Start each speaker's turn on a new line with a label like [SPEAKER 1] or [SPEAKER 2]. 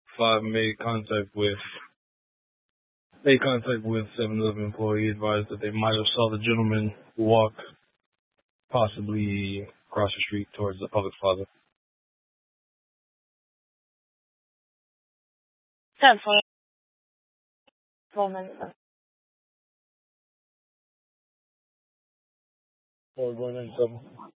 [SPEAKER 1] 5 made contact with 7-Eleven employee, advised that they might have saw the gentleman walk possibly across the street towards the public plaza.
[SPEAKER 2] 10-4.
[SPEAKER 1] 4 going 97.